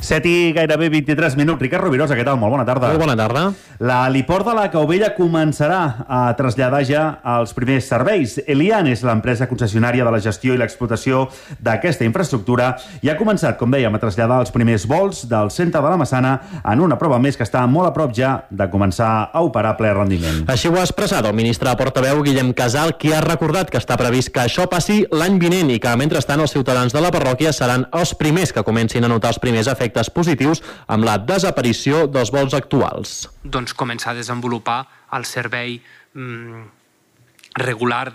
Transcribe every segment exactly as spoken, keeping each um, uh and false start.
set i gairebé vint-i-tres minuts. Ricard Rovirosa, què tal? Molt bona tarda. Molt bona tarda. L'heliport de la Caubella començarà a traslladar ja els primers serveis. Elian és l'empresa concessionària de la gestió i l'explotació d'aquesta infraestructura i ha començat, com dèiem, a traslladar els primers vols del centre de la Massana en una prova més que està molt a prop ja de començar a operar a ple rendiment. Així ho ha expressat el ministre portaveu Guillem Casal, qui ha recordat que està previst que això passi l'any vinent i que, mentrestant, els ciutadans de la parròquia seran els primers que comencin a notar els primers efectes positius amb la desaparició dels vols actuals. Doncs començar a desenvolupar el servei mm, regular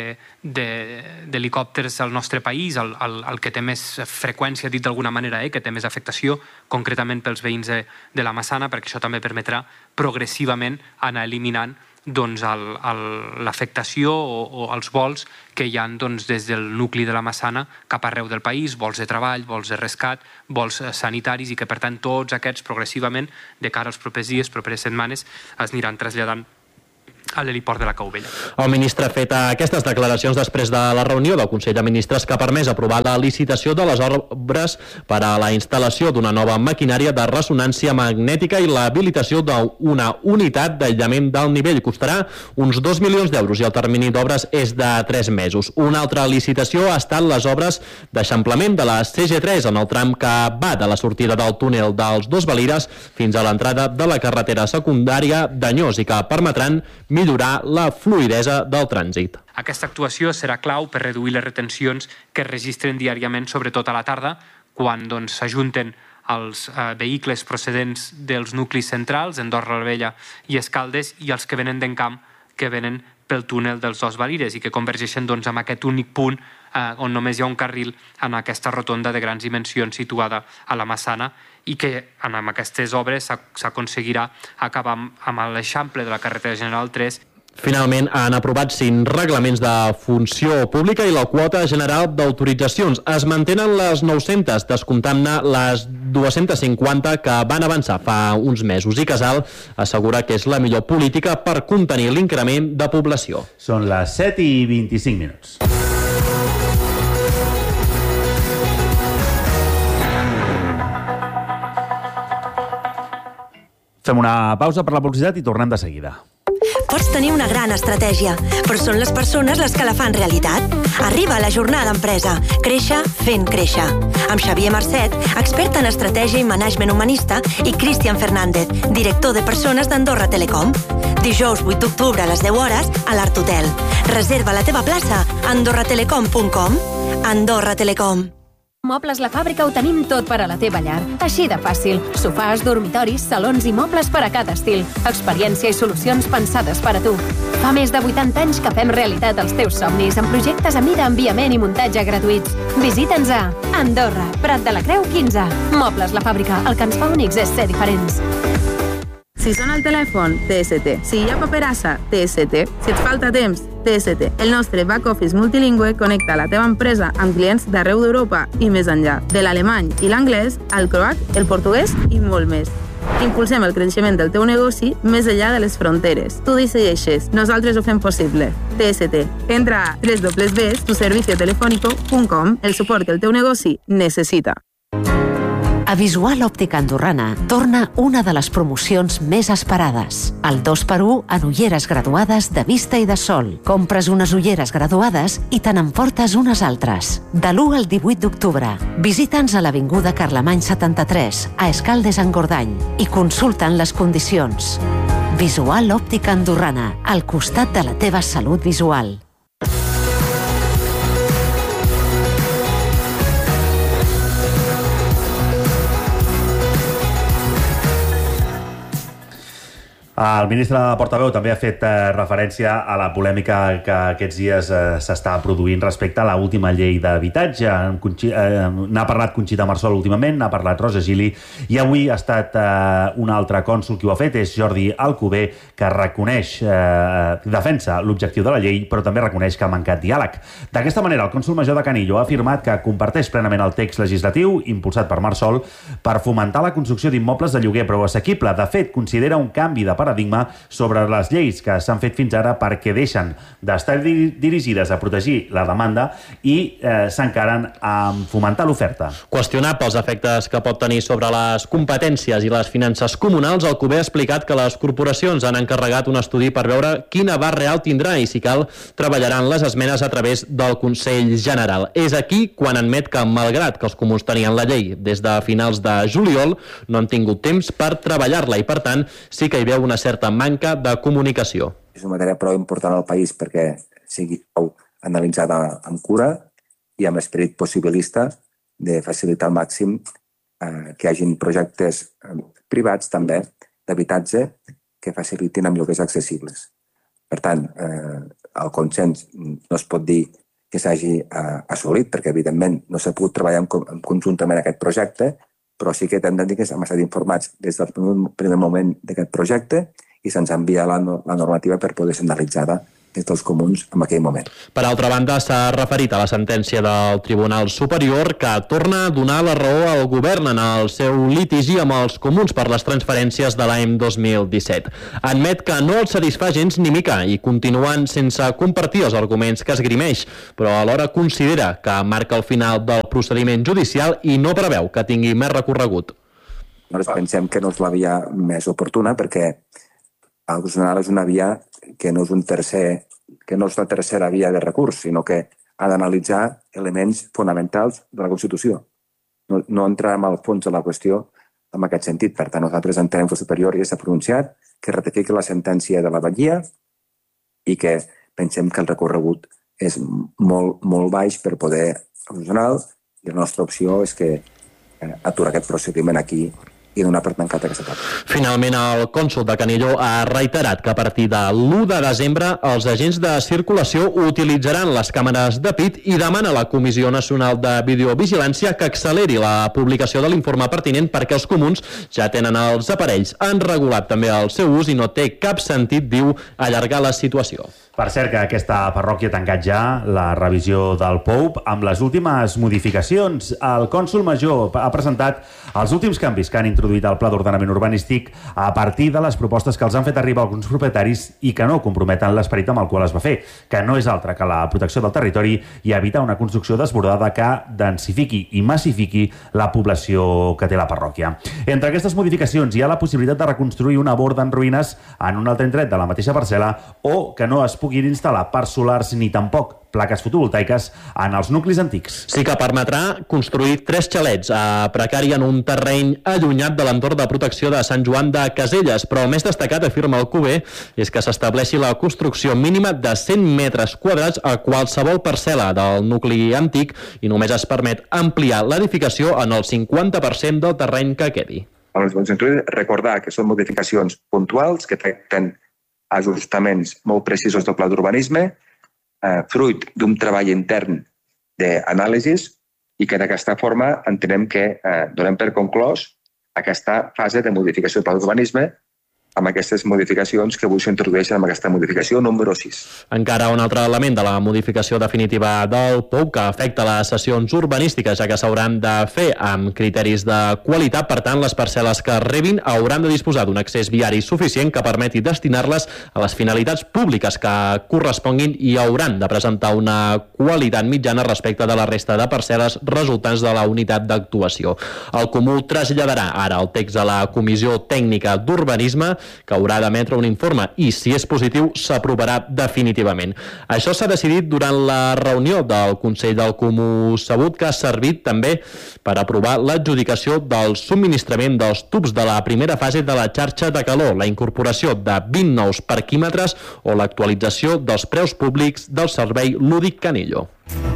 d'helicòpters al nostre país, el, el, el que té més freqüència, dit d'alguna manera, eh, que té més afectació, concretament pels veïns de, de la Massana, perquè això també permetrà progressivament anar eliminant doncs, l'afectació o, o els vols que hi ha doncs, des del nucli de la Massana cap arreu del país, vols de treball, vols de rescat, vols sanitaris, i que per tant tots aquests progressivament, de cara als propers dies, properes setmanes, es aniran traslladant a l'heliport de la Caubella. El ministre ha fet aquestes declaracions després de la reunió del Consell de Ministres que ha permès aprovar la licitació de les obres per a la instal·lació d'una nova maquinària de ressonància magnètica i l'habilitació d'una unitat d'aïllament d'alt nivell. Costarà uns dos milions d'euros i el termini d'obres és de tres mesos. Una altra licitació ha estat les obres d'eixamplament de la C G tres en el tram que va de la sortida del túnel dels Dos Valires fins a l'entrada de la carretera secundària d'Anyós i que permetran millorar la fluïdesa del trànsit. Aquesta actuació serà clau per reduir les retencions que es registren diàriament, sobretot a la tarda, quan doncs, s'ajunten els eh, vehicles procedents dels nuclis centrals, Andorra la Vella i Escaldes, i els que venen d'Encamp, que venen pel túnel dels Dos Valires i que convergeixen doncs, amb aquest únic punt eh, on només hi ha un carril en aquesta rotonda de grans dimensions situada a la Massana, i que amb aquestes obres s'aconseguirà acabar amb l'eixample de la carretera general tres. Finalment, han aprovat cinc reglaments de funció pública i la quota general d'autoritzacions. Es mantenen les nou-centes, descomptant-ne les dues-centes cinquanta que van avançar fa uns mesos. I Casal assegura que és la millor política per contenir l'increment de població. Són les set i vint-i-cinc minuts. Fem una pausa per la publicitat i tornem de seguida. Pots tenir una gran estratègia, però són les persones les que la fan realitat. Arriba la jornada empresa. Créixer fent créixer. Amb Xavier Marcet, expert en estratègia i management humanista, i Cristian Fernández, director de persones d'Andorra Telecom. Dijous vuit d'octubre a les deu hores a l'Art Hotel. Reserva la teva plaça a andorra telecom punt com. Andorra Telecom. Mobles La Fàbrica ho tenim tot per a la teva llar. Així de fàcil. Sofàs, dormitoris, salons i mobles per a cada estil. Experiència i solucions pensades per a tu. Fa més de vuitanta anys que fem realitat els teus somnis amb projectes a mida, enviament i muntatge gratuïts. Visita'ns a Andorra, Prat de la Creu quinze. Mobles La Fàbrica. El que ens fa únics és ser diferents. Si sona el telèfon, T S T. Si hi ha paperassa, T S T. Si et falta temps, T S T. El nostre back-office multilingüe connecta la teva empresa amb clients d'arreu d'Europa i més enllà. De l'alemany i l'anglès, al croat, el portuguès i molt més. Impulsem el creixement del teu negoci més enllà de les fronteres. Tu decideixes, nosaltres ho fem possible. T S T. Entra a doble u doble u doble u punt tu servicio telefónico punt com, el suport que el teu negoci necessita. A Visual Òptica Andorrana torna una de les promocions més esperades. El dos per u en ulleres graduades de vista i de sol. Compres unes ulleres graduades i te n'emportes unes altres. De l'u al divuit d'octubre. Visita'ns a l'Avinguda Carlemany setanta-tres, a Escaldes-Engordany, i consulta'n les condicions. Visual Òptica Andorrana, al costat de la teva salut visual. El ministre portaveu també ha fet eh, referència a la polèmica que aquests dies eh, s'està produint respecte a l'última llei d'habitatge. Eh, n'ha parlat Conxita Marsol últimament, n'ha parlat Rosa Gili, i avui ha estat eh, un altre cònsol qui ho ha fet, és Jordi Alcover, que reconeix, eh, defensa l'objectiu de la llei, però també reconeix que ha mancat diàleg. D'aquesta manera, el cònsol major de Canillo ha afirmat que comparteix plenament el text legislatiu impulsat per Marsol per fomentar la construcció d'immobles de lloguer prou assequible. De fet, considera un canvi de paradigma sobre les lleis que s'han fet fins ara perquè deixen d'estar dirigides a protegir la demanda i eh, s'encaren a fomentar l'oferta. Qüestionat pels efectes que pot tenir sobre les competències i les finances comunals, el C U B ha explicat que les corporacions han encarregat un estudi per veure quin abast real tindrà i, si cal, treballaran les esmenes a través del Consell General. És aquí quan admet que, malgrat que els comuns tenien la llei des de finals de juliol, no han tingut temps per treballar-la i, per tant, sí que hi veu una certa manca de comunicació. És una matèria prou important al país perquè sigui analitzada amb cura i amb esperit possibilista de facilitar al màxim eh, que hi hagin projectes eh, privats també d'habitatge que facilitin amb lloguers accessibles. Per tant, eh, el consens no es pot dir que s'hagi eh, assolit, perquè evidentment no s'ha pogut treballar en, en conjuntament aquest projecte, però sí que hem de dir que hem estat informats des del primer moment d'aquest projecte i se'ns envia la, la normativa per poder ser analitzada des dels comuns en aquell moment. Per altra banda, s'ha referit a la sentència del Tribunal Superior que torna a donar la raó al govern en el seu litigi amb els comuns per les transferències de l'any dos mil disset. Admet que no els satisfà gens ni mica i continuen sense compartir els arguments que esgrimeix, però alhora considera que marca el final del procediment judicial i no preveu que tingui més recorregut. Nosaltres pensem que no és la via més oportuna perquè el constitucional és una via que no és un tercer, que no és una tercera via de recurs, sinó que ha d'analitzar elements fonamentals de la Constitució. No, no entrarem al fons de la qüestió en aquest sentit. Per tant, nosaltres entenem que el superior ja s'ha pronunciat, que ratifica la sentència de la vegueria i que pensem que el recorregut és molt, molt baix per poder constitucional i la nostra opció és que eh, aturar aquest procediment aquí i donar per tancat aquesta etapa. Finalment, el cònsol de Canillo ha reiterat que a partir de l'u de desembre els agents de circulació utilitzaran les càmeres de pit i demana a la Comissió Nacional de Videovigilància que acceleri la publicació de l'informe pertinent perquè els comuns ja tenen els aparells. Han regulat també el seu ús i no té cap sentit, diu, allargar la situació. Per cert, que aquesta parròquia ha tancat ja la revisió del P O U P amb les últimes modificacions. El cònsol major ha presentat els últims canvis que han introduït al Pla d'Ordenament Urbanístic a partir de les propostes que els han fet arribar alguns propietaris i que no comprometen l'esperit amb el qual es va fer, que no és altre que la protecció del territori i evitar una construcció desbordada que densifiqui i massifiqui la població que té la parròquia. Entre aquestes modificacions hi ha la possibilitat de reconstruir una borda en ruïnes en un altre indret de la mateixa parcel·la o que no es puguin instal·lar parcs solars ni tampoc plaques fotovoltaiques en els nuclis antics. Sí que permetrà construir tres xalets a precari en un terreny allunyat de l'entorn de protecció de Sant Joan de Caselles, però el més destacat, afirma el Q B, és que s'estableixi la construcció mínima de cent metres quadrats a qualsevol parcel·la del nucli antic i només es permet ampliar l'edificació en el cinquanta per cent del terreny que quedi. Recordar que són modificacions puntuals que afecten ajustaments molt precisos del pla d'urbanisme, eh, fruit d'un treball intern d'anàlisis i que d'aquesta forma entenem que eh, donem per conclòs aquesta fase de modificació del pla d'urbanisme amb aquestes modificacions que avui s'introdueixen amb aquesta modificació número sis. Encara un altre element de la modificació definitiva del P O U que afecta les sessions urbanístiques, ja que s'hauran de fer amb criteris de qualitat. Per tant, les parcel·les que rebin hauran de disposar d'un accés viari suficient que permeti destinar-les a les finalitats públiques que corresponguin i hauran de presentar una qualitat mitjana respecte de la resta de parcel·les resultants de la unitat d'actuació. El Comú traslladarà ara el text a la Comissió Tècnica d'Urbanisme, que haurà d'emetre un informe i, si és positiu, s'aprovarà definitivament. Això s'ha decidit durant la reunió del Consell del Comú Sabut, que ha servit també per aprovar l'adjudicació del subministrament dels tubs de la primera fase de la xarxa de calor, la incorporació de vint nous parquímetres o l'actualització dels preus públics del servei lúdic Canillo.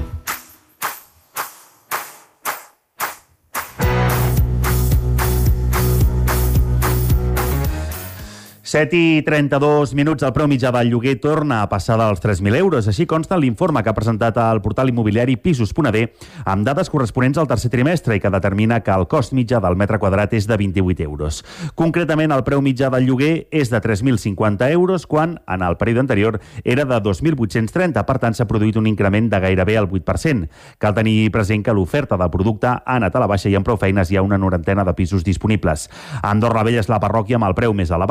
set i trenta-dos minuts, el preu mitjà del lloguer torna a passar dels tres mil euros. Així consta l'informe que ha presentat el portal immobiliari pisos punt a d amb dades corresponents al tercer trimestre i que determina que el cost mitjà del metre quadrat és de vint-i-vuit euros. Concretament, el preu mitjà del lloguer és de tres mil cinquanta euros, quan en el període anterior era de dos mil vuit-cents trenta. Per tant, s'ha produït un increment de gairebé el vuit per cent. Cal tenir present que l'oferta del producte ha anat a la baixa i amb prou feines hi ha una norantena de pisos disponibles. A Andorra Vella és la parròquia amb el preu més elevat, frega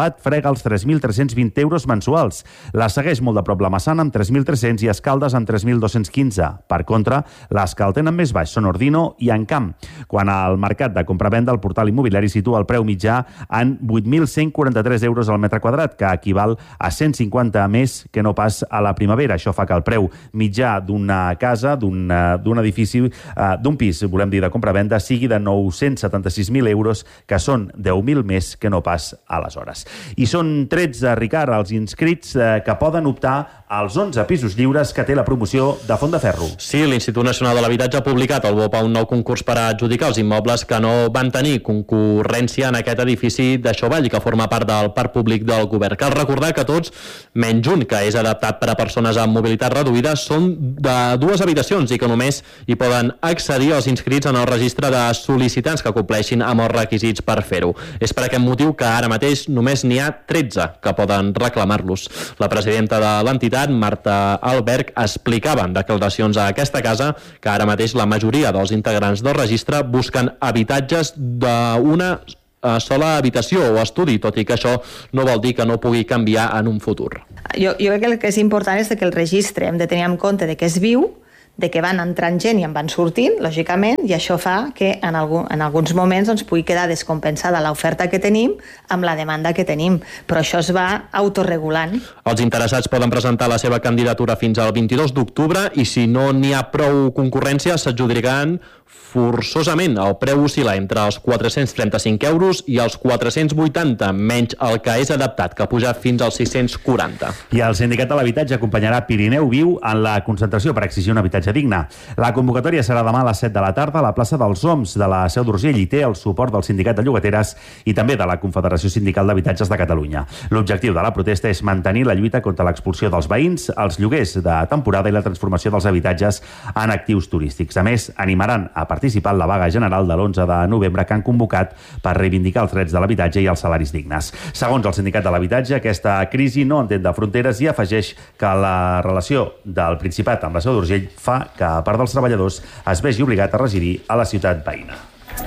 paga els tres mil tres-cents vint euros mensuals. La segueix molt de prop la Massana amb tres mil tres-cents i Escaldes amb tres mil dos-cents quinze. Per contra, les que el tenen més baix són Ordino i Encamp. Quan al mercat de compra-venda, el portal immobiliari situa el preu mitjà en vuit mil cent quaranta-tres euros al metre quadrat, que equival a cent cinquanta més que no pas a la primavera. Això fa que el preu mitjà d'una casa, d'un, d'un edifici, d'un pis, volem dir, de compra-venda, sigui de nou-cents setanta-sis mil euros, que són deu mil més que no pas aleshores. I són tretze, Ricard, els inscrits eh, que poden optar als onze pisos lliures que té la promoció de Font de Ferro. Sí, l'Institut Nacional de l'Habitatge ha publicat al B O P A un nou concurs per adjudicar els immobles que no van tenir concurrència en aquest edifici de Xovall i que forma part del parc públic del govern. Cal recordar que tots, menys un, que és adaptat per a persones amb mobilitat reduïda, són de dues habitacions i que només hi poden accedir els inscrits en el registre de sol·licitants que compleixin amb els requisits per fer-ho. És per aquest motiu que ara mateix només n'hi ha tretze que poden reclamar-los. La presidenta de l'entitat, Marta Alberg, explicava en declaracions a aquesta casa que ara mateix la majoria dels integrants del registre busquen habitatges d'una sola habitació o estudi, tot i que això no vol dir que no pugui canviar en un futur. Jo, jo crec que el que és important és que el registre hem de tenir en compte de que és viu, de que van entrant gent i en van sortint, lògicament, i això fa que en, algun, en alguns moments doncs, pugui quedar descompensada l'oferta que tenim amb la demanda que tenim, però això es va autorregulant. Els interessats poden presentar la seva candidatura fins al vint-i-dos d'octubre i si no n'hi ha prou concurrència s'adjudicaran forçosament. El preu oscil·la entre els quatre-cents trenta-cinc euros i els quatre-cents vuitanta, menys el que és adaptat, que puja fins als sis-cents quaranta. I el Sindicat de l'Habitatge acompanyarà Pirineu Viu en la concentració per exigir un habitatge digne. La convocatòria serà demà a les set de la tarda a la plaça dels Oms de la Seu d'Urgell i té el suport del Sindicat de Llogateres i també de la Confederació Sindical d'Habitatges de Catalunya. L'objectiu de la protesta és mantenir la lluita contra l'expulsió dels veïns, els lloguers de temporada i la transformació dels habitatges en actius turístics. A més, animaran a participar en la vaga general de l'onze de novembre que han convocat per reivindicar els drets de l'habitatge i els salaris dignes. Segons el Sindicat de l'Habitatge, aquesta crisi no entén de fronteres i afegeix que la relació del Principat amb la Seu d'Urgell fa que part dels treballadors es vegi obligat a residir a la ciutat veïna.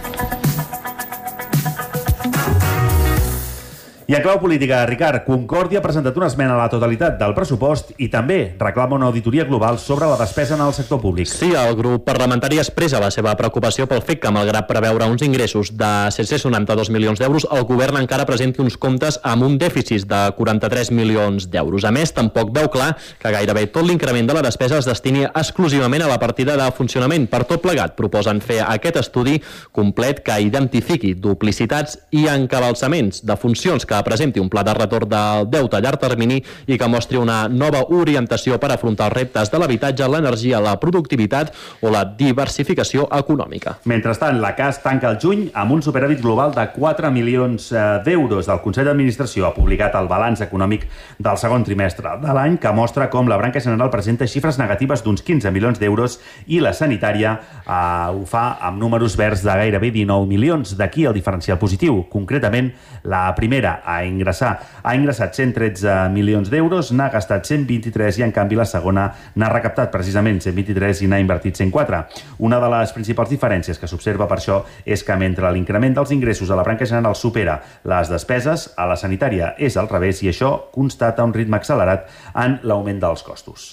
I en clau política, Ricard, Concòrdia ha presentat una esmena a la totalitat del pressupost i també reclama una auditoria global sobre la despesa en el sector públic. Sí, el grup parlamentari expressa la seva preocupació pel fet que, malgrat preveure uns ingressos de set-cents noranta-dos milions d'euros, el govern encara presenti uns comptes amb un dèficit de quaranta-tres milions d'euros. A més, tampoc veu clar que gairebé tot l'increment de la despesa es destini exclusivament a la partida de funcionament. Per tot plegat, proposen fer aquest estudi complet que identifiqui duplicitats i encabalsaments de funcions que presenti un pla de retorn del deute a llarg termini i que mostri una nova orientació per afrontar els reptes de l'habitatge, l'energia, la productivitat o la diversificació econòmica. Mentrestant, la C A S tanca el juny amb un superàvit global de quatre milions d'euros. El Consell d'Administració ha publicat el balanç econòmic del segon trimestre de l'any que mostra com la branca general presenta xifres negatives d'uns quinze milions d'euros i la sanitària eh, ho fa amb números verds de gairebé dinou milions. D'aquí el diferencial positiu. Concretament, la primera a ingressar ha ingressat cent tretze milions d'euros, n'ha gastat cent vint-i-tres i en canvi la segona n'ha recaptat precisament cent vint-i-tres i n'ha invertit cent quatre. Una de les principals diferències que s'observa per això és que mentre l'increment dels ingressos a la branca general supera les despeses, a la sanitària és al revés i això constata un ritme accelerat en l'augment dels costos.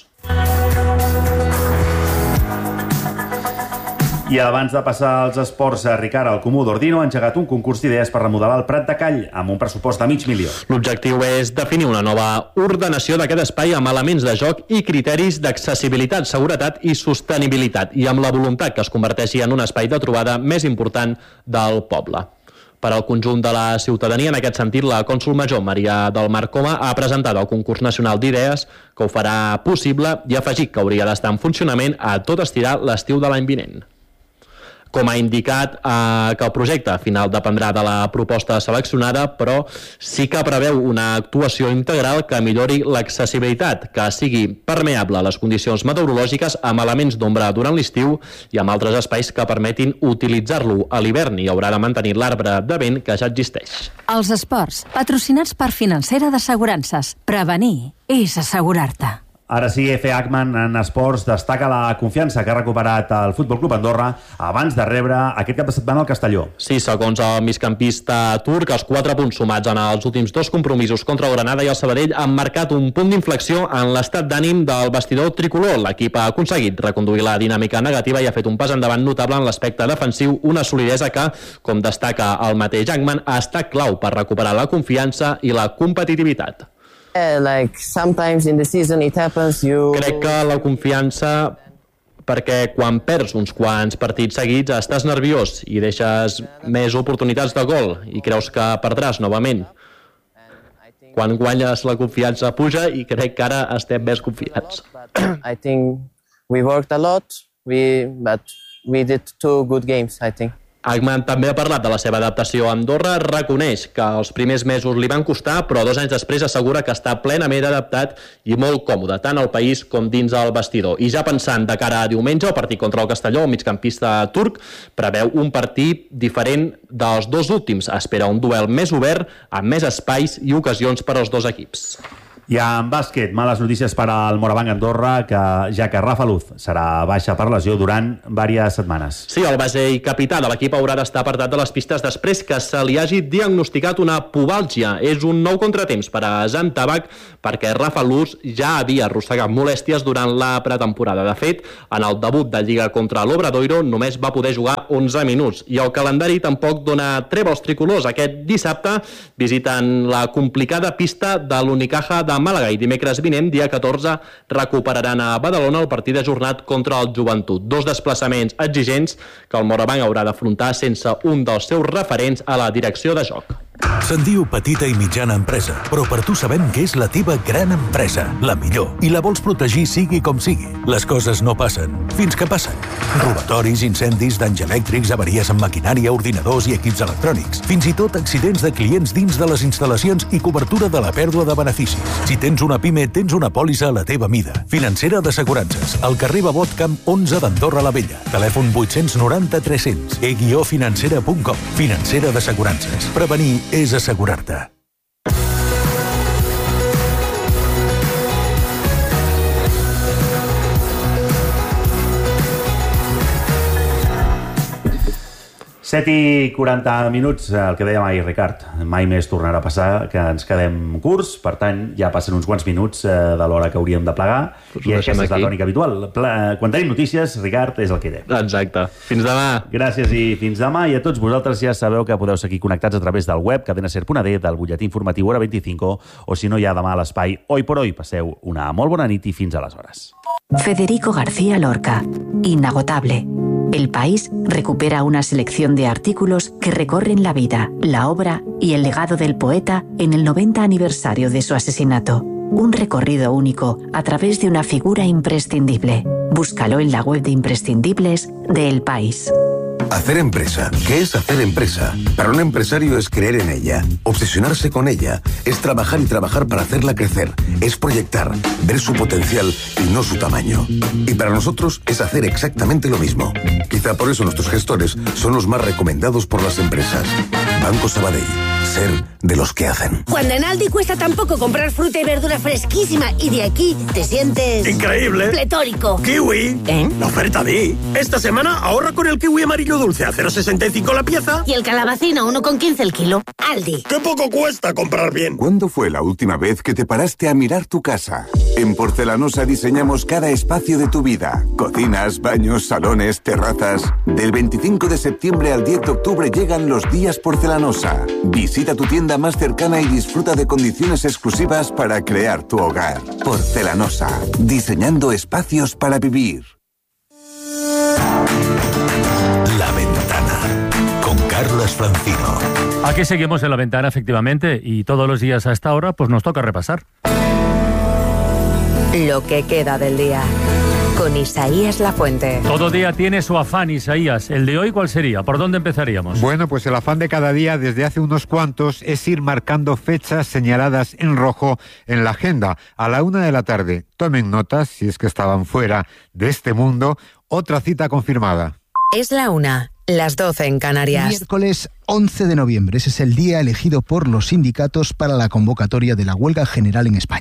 I abans de passar als esports, Ricard, el Comú d'Ordino ha engegat un concurs d'idees per remodelar el Prat de Call amb un pressupost de mig milió. L'objectiu és definir una nova ordenació d'aquest espai amb elements de joc i criteris d'accessibilitat, seguretat i sostenibilitat i amb la voluntat que es converteixi en un espai de trobada més important del poble. Per al conjunt de la ciutadania, en aquest sentit, la cònsol major Maria del Mar Coma ha presentat el concurs nacional d'idees que ho farà possible i ha afegit que hauria d'estar en funcionament a tot estirar l'estiu de l'any vinent. Com ha indicat eh, que el projecte final dependrà de la proposta seleccionada, però sí que preveu una actuació integral que millori l'accessibilitat, que sigui permeable a les condicions meteorològiques amb elements d'ombra durant l'estiu i amb altres espais que permetin utilitzar-lo a l'hivern i haurà de mantenir l'arbre de vent que ja existeix. Els esports, patrocinats per Financera d'Assegurances. Prevenir és assegurar-te. Ara sí, F. Ackman en esports destaca la confiança que ha recuperat el Futbol Club Andorra abans de rebre aquest cap de setmana al Castelló. Sí, segons el migcampista turc, els quatre punts sumats en els últims dos compromisos contra el Granada i el Sabadell han marcat un punt d'inflexió en l'estat d'ànim del vestidor tricolor. L'equip ha aconseguit reconduir la dinàmica negativa i ha fet un pas endavant notable en l'aspecte defensiu, una solidesa que, com destaca el mateix Ackman, ha estat clau per recuperar la confiança i la competitivitat. Like sometimes in the season it happens you... Crec que la confiança, perquè quan perds uns quants partits seguits estàs nerviós i deixes més oportunitats de gol i creus que perdràs novament. Quan guanyes la confiança puja i crec que ara estem més confiats. I think we worked a lot, we, but we did two good games, I think. Ackman també ha parlat de la seva adaptació a Andorra, reconeix que els primers mesos li van costar, però dos anys després assegura que està plenament adaptat i molt còmode, tant al país com dins el vestidor. I ja pensant de cara a diumenge, el partit contra el Castelló, el migcampista turc preveu un partit diferent dels dos últims. Espera un duel més obert, amb més espais i ocasions per als dos equips. I en bàsquet, males notícies per al Morabanc Andorra, que, ja que Rafa Luz serà baixa per lesió durant diverses setmanes. Sí, el base i capità de l'equip haurà d'estar apartat de les pistes després que se li hagi diagnosticat una pubalgia. És un nou contratemps per a Jan Tabac, perquè Rafa Luz ja havia arrossegat molèsties durant la pretemporada. De fet, en el debut de Lliga contra l'Obradoiro només va poder jugar onze minuts. I el calendari tampoc dona treva als tricolors. Aquest dissabte visiten la complicada pista de l'Unicaja de Màlaga i dimecres vinent, dia catorze, recuperaran a Badalona el partit ajornat contra el Joventut. Dos desplaçaments exigents que el Morabanc haurà d'afrontar sense un dels seus referents a la direcció de joc. Se'n diu petita i mitjana empresa, però per tu sabem que és la teva gran empresa, la millor, i la vols protegir sigui com sigui. Les coses no passen, fins que passen. Robatoris, incendis, danys elèctrics, avaries amb maquinària, ordinadors i equips electrònics, fins i tot accidents de clients dins de les instal·lacions i cobertura de la pèrdua de beneficis. Si tens una pime, tens una pòlissa a la teva mida. Financera d'Assegurances, al carrer Babot Camp onze d'Andorra la Vella. Telèfon vuit noranta tres cents, e guió financera punt com. Financera d'Assegurances. Prevenir és assegurar-te. set i quaranta minuts, el que dèiem ahir, Ricard. Mai més tornarà a passar que ens quedem curts, per tant, ja passen uns quants minuts de l'hora que hauríem de plegar, pues i aquesta és la tònica habitual. Quan tenim notícies, Ricard, és el que té. Exacte. Fins demà. Gràcies i fins demà. I a tots vosaltres ja sabeu que podeu seguir connectats a través del web cadena ser punt a d, del butlletí informatiu Hora vint-i-cinc, o si no, ja demà a l'espai Hoy por Hoy. Passeu una molt bona nit i fins aleshores. Federico García Lorca. Inagotable. El País recupera una selección de artículos que recorren la vida, la obra y el legado del poeta en el noventa aniversario de su asesinato. Un recorrido único a través de una figura imprescindible. Búscalo en la web de imprescindibles de El País. Hacer empresa. ¿Qué es hacer empresa? Para un empresario es creer en ella, obsesionarse con ella, es trabajar y trabajar para hacerla crecer, es proyectar, ver su potencial y no su tamaño. Y para nosotros es hacer exactamente lo mismo. Quizá por eso nuestros gestores son los más recomendados por las empresas. Banco Sabadell. Ser de los que hacen. Cuando en Aldi cuesta tan poco comprar fruta y verdura fresquísima y de aquí te sientes... ¡increíble! ¡Pletórico! ¡Kiwi! ¿Eh? La oferta Di. Esta semana ahorra con el kiwi amarillo dulce a cero coma sesenta y cinco la pieza. Y el calabacín a uno coma quince el kilo. Aldi. ¡Qué poco cuesta comprar bien! ¿Cuándo fue la última vez que te paraste a mirar tu casa? En Porcelanosa diseñamos cada espacio de tu vida. Cocinas, baños, salones, terrazas. Del veinticinco de septiembre al diez de octubre llegan los días Porcelanosa. Visita tu tienda más cercana y disfruta de condiciones exclusivas para crear tu hogar. Porcelanosa. Diseñando espacios para vivir. La Ventana, con Carlos Francino. Aquí seguimos en La Ventana, efectivamente, y todos los días a esta hora pues nos toca repasar lo que queda del día, con Isaías Lafuente. Todo día tiene su afán, Isaías. ¿El de hoy cuál sería? ¿Por dónde empezaríamos? Bueno, pues el afán de cada día desde hace unos cuantos es ir marcando fechas señaladas en rojo en la agenda. A la una de la tarde, tomen notas, si es que estaban fuera de este mundo, otra cita confirmada. Es la una, las doce en Canarias. Miércoles once de noviembre, ese es el día elegido por los sindicatos para la convocatoria de la huelga general en España.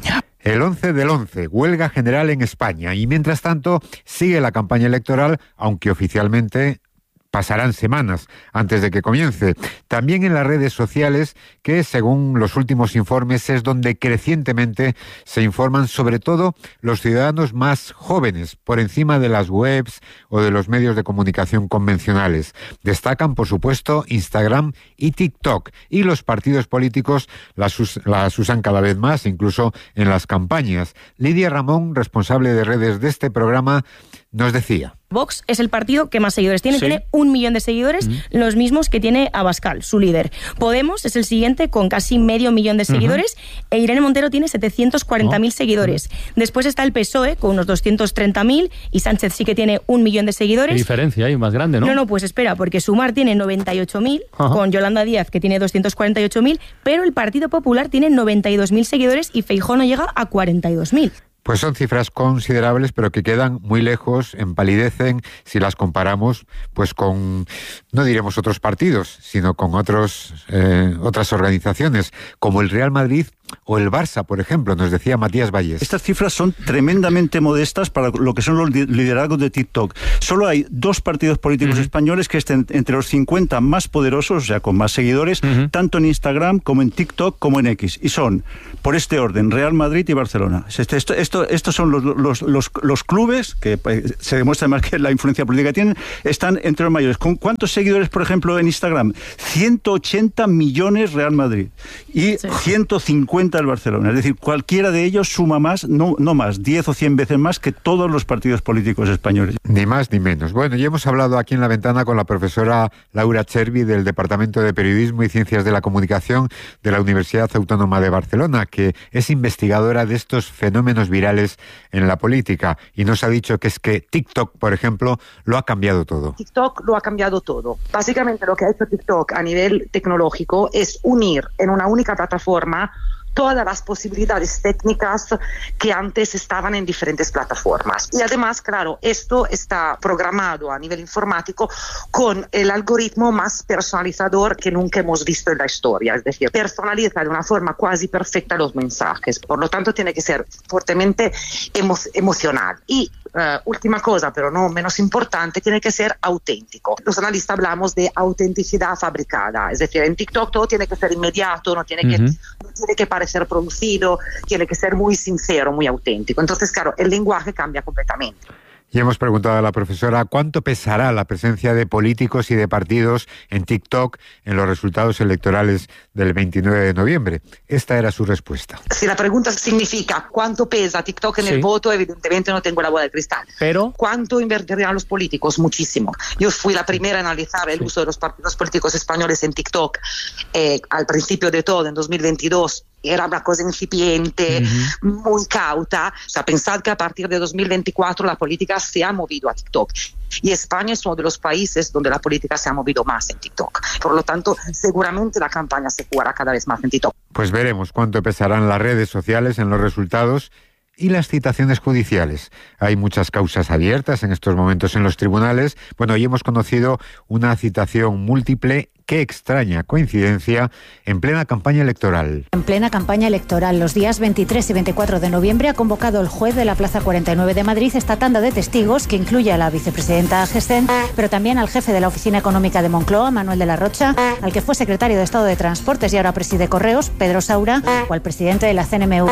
El once del once, huelga general en España. Y mientras tanto, sigue la campaña electoral, aunque oficialmente pasarán semanas antes de que comience. También en las redes sociales, que según los últimos informes es donde crecientemente se informan sobre todo los ciudadanos más jóvenes, por encima de las webs o de los medios de comunicación convencionales. Destacan, por supuesto, Instagram y TikTok. Y los partidos políticos las, us- las usan cada vez más, incluso en las campañas. Lidia Ramón, responsable de redes de este programa, nos decía: Vox es el partido que más seguidores tiene, ¿Sí? tiene un millón de seguidores, uh-huh. los mismos que tiene Abascal, su líder. Podemos es el siguiente con casi medio millón de seguidores, uh-huh. e Irene Montero tiene setecientos cuarenta mil oh. seguidores. Uh-huh. Después está el P S O E con unos doscientos treinta mil y Sánchez sí que tiene un millón de seguidores. ¿Qué diferencia hay más grande, no? No, no, pues espera, porque Sumar tiene noventa y ocho mil, uh-huh. con Yolanda Díaz que tiene doscientos cuarenta y ocho mil, pero el Partido Popular tiene noventa y dos mil seguidores y Feijóo no llega a cuarenta y dos mil. Pues son cifras considerables, pero que quedan muy lejos, empalidecen, si las comparamos pues con, no diremos otros partidos, sino con otros eh, otras organizaciones, como el Real Madrid o el Barça, por ejemplo, nos decía Matías Valles. Estas cifras son tremendamente modestas para lo que son los liderazgos de TikTok. Solo hay dos partidos políticos uh-huh. españoles que estén entre los cincuenta más poderosos, o sea, con más seguidores, uh-huh. tanto en Instagram como en TikTok como en X. Y son, por este orden, Real Madrid y Barcelona. Esto, esto, esto, estos son los, los, los, los clubes, que se demuestra más que la influencia política que tienen, están entre los mayores. ¿Con cuántos seguidores, por ejemplo, en Instagram? ciento ochenta millones Real Madrid y sí. ciento cincuenta el Barcelona. Es decir, cualquiera de ellos suma más, no, no más, diez o cien veces más que todos los partidos políticos españoles. Ni más ni menos. Bueno, ya hemos hablado aquí en La Ventana con la profesora Laura Chervi del Departamento de Periodismo y Ciencias de la Comunicación de la Universidad Autónoma de Barcelona, que es investigadora de estos fenómenos virales en la política, y nos ha dicho que es que TikTok, por ejemplo, lo ha cambiado todo. TikTok lo ha cambiado todo. Básicamente lo que ha hecho TikTok a nivel tecnológico es unir en una única plataforma todas las posibilidades técnicas que antes estaban en diferentes plataformas. Y además, claro, esto está programado a nivel informático con el algoritmo más personalizador que nunca hemos visto en la historia. Es decir, personaliza de una forma casi perfecta los mensajes. Por lo tanto, tiene que ser fuertemente emo- emocional. Y Uh, última cosa, pero no menos importante, tiene que ser auténtico. Los analistas hablamos de autenticidad fabricada, es decir, en TikTok todo tiene que ser inmediato, no tiene, uh-huh. que, no tiene que parecer producido, tiene que ser muy sincero, muy auténtico. Entonces, claro, el lenguaje cambia completamente. Y hemos preguntado a la profesora cuánto pesará la presencia de políticos y de partidos en TikTok en los resultados electorales del veintinueve de noviembre. Esta era su respuesta. Si la pregunta significa cuánto pesa TikTok en sí. el voto, evidentemente no tengo la bola de cristal. Pero ¿cuánto invertirían los políticos? Muchísimo. Yo fui la primera a analizar el sí. uso de los partidos políticos españoles en TikTok eh, al principio de todo, en dos mil veintidós. Era una cosa incipiente, uh-huh. muy cauta. O sea, pensad que a partir de dos mil veinticuatro la política se ha movido a TikTok. Y España es uno de los países donde la política se ha movido más en TikTok. Por lo tanto, seguramente la campaña se jugará cada vez más en TikTok. Pues veremos cuánto pesarán las redes sociales en los resultados y las citaciones judiciales. Hay muchas causas abiertas en estos momentos en los tribunales. Bueno, hoy hemos conocido una citación múltiple. Qué extraña coincidencia en plena campaña electoral. En plena campaña electoral, los días veintitrés y veinticuatro de noviembre ha convocado el juez de la Plaza cuarenta y nueve de Madrid esta tanda de testigos que incluye a la vicepresidenta Gesen, pero también al jefe de la Oficina Económica de Moncloa, Manuel de la Rocha, al que fue secretario de Estado de Transportes y ahora preside Correos, Pedro Saura, o al presidente de la C N M V.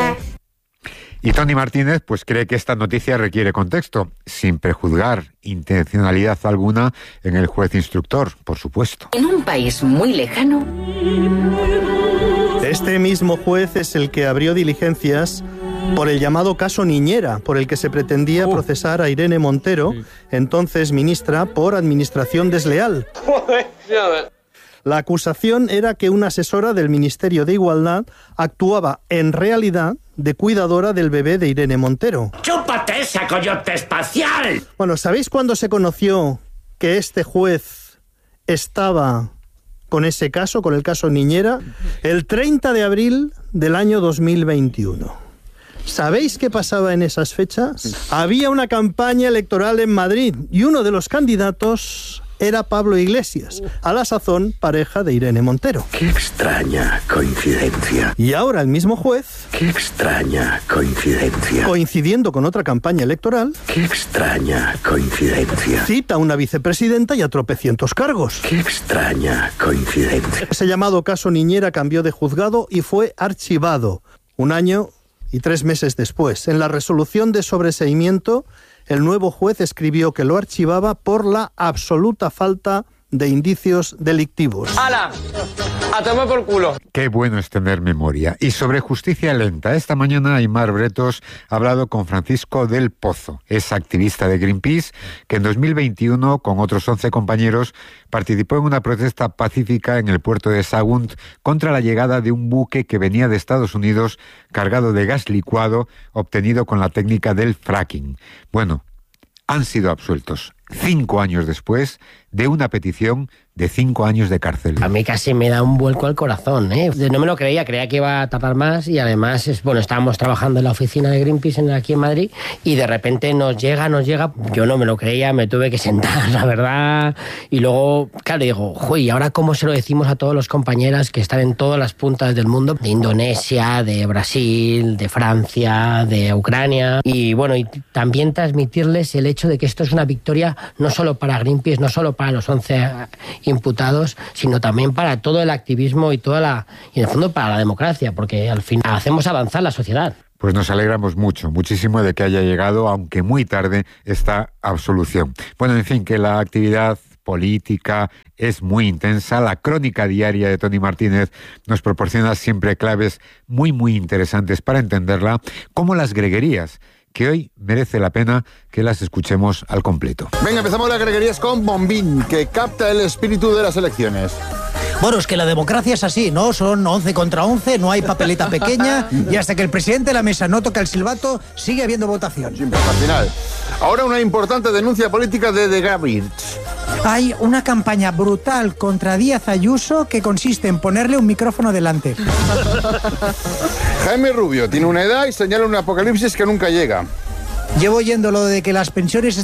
Y Tony Martínez pues cree que esta noticia requiere contexto, sin prejuzgar intencionalidad alguna en el juez instructor, por supuesto. En un país muy lejano... Este mismo juez es el que abrió diligencias por el llamado caso Niñera, por el que se pretendía uh. procesar a Irene Montero, sí. entonces ministra, por administración desleal. La acusación era que una asesora del Ministerio de Igualdad actuaba en realidad de cuidadora del bebé de Irene Montero. ¡Chúpate esa coyote espacial! Bueno, ¿sabéis cuándo se conoció que este juez estaba con ese caso, con el caso Niñera? El treinta de abril del año dos mil veintiuno. ¿Sabéis qué pasaba en esas fechas? Había una campaña electoral en Madrid y uno de los candidatos era Pablo Iglesias, a la sazón pareja de Irene Montero. Qué extraña coincidencia. Y ahora el mismo juez... Qué extraña coincidencia. Coincidiendo con otra campaña electoral... Qué extraña coincidencia. Cita a una vicepresidenta y a tropecientos cargos. Qué extraña coincidencia. Ese llamado caso Niñera cambió de juzgado y fue archivado. Un año y tres meses después, en la resolución de sobreseimiento, el nuevo juez escribió que lo archivaba por la absoluta falta de indicios delictivos. ¡Hala! ¡A tomar por culo! Qué bueno es tener memoria. Y sobre justicia lenta, esta mañana Aimar Bretos ha hablado con Francisco del Pozo. Es activista de Greenpeace, que en dos mil veintiuno, con otros once compañeros, participó en una protesta pacífica en el puerto de Sagunt contra la llegada de un buque que venía de Estados Unidos cargado de gas licuado obtenido con la técnica del fracking. Bueno, han sido absueltos cinco años después de una petición de cinco años de cárcel. A mí casi me da un vuelco al corazón, ¿eh? No me lo creía, creía que iba a tardar más y además, es, bueno, estábamos trabajando en la oficina de Greenpeace en, aquí en Madrid y de repente nos llega, nos llega, yo no me lo creía, me tuve que sentar, la verdad, y luego, claro, digo, joder, ¿y ahora cómo se lo decimos a todos los compañeras que están en todas las puntas del mundo? De Indonesia, de Brasil, de Francia, de Ucrania, y bueno, y también transmitirles el hecho de que esto es una victoria no solo para Greenpeace, no solo para los once imputados, sino también para todo el activismo y toda la y en el fondo para la democracia, porque al final hacemos avanzar la sociedad. Pues nos alegramos mucho, muchísimo de que haya llegado, aunque muy tarde, esta absolución. Bueno, en fin, que la actividad política es muy intensa. La crónica diaria de Tony Martínez nos proporciona siempre claves muy, muy interesantes para entenderla, como las greguerías, que hoy merece la pena que las escuchemos al completo. Venga, empezamos las greguerías con Bombín, que capta el espíritu de las elecciones. Bueno, es que la democracia es así, ¿no? Son once contra once, no hay papeleta pequeña y hasta que el presidente de la mesa no toca el silbato, sigue habiendo votación. Siempre hasta el final. Ahora una importante denuncia política de The Gabriels. Hay una campaña brutal contra Díaz Ayuso que consiste en ponerle un micrófono delante. Jaime Rubio tiene una edad y señala un apocalipsis que nunca llega. Llevo oyendo lo de que las pensiones